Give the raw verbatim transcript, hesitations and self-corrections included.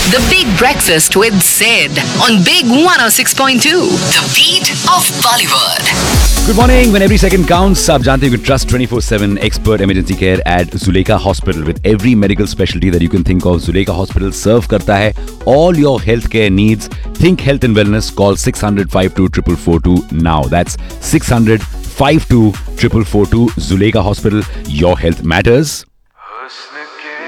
The Big Breakfast with Sid on Big one oh six point two. The beat of Bollywood. Good morning. When every second counts, आप जानते हैं you can trust twenty-four seven expert emergency care at Zuleika Hospital with every medical specialty that you can think of. Zuleika Hospital serve करता है all your healthcare needs. Think health and wellness. Call six hundred, five two four four two now. That's six hundred, five two four four two. Zuleika Hospital. Your health matters.